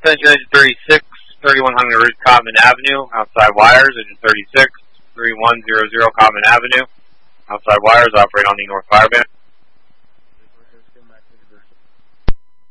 Extension engine 36, 3100 Common Avenue, outside wires, engine 36, 3100 Common Avenue, outside wires, operate on the North Fireband.